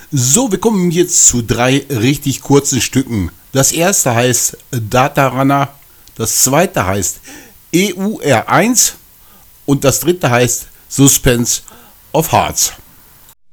So, wir kommen jetzt zu 3 richtig kurzen Stücken. Das erste heißt Data Runner, das zweite heißt EUR1 und das dritte heißt Suspense of Hearts.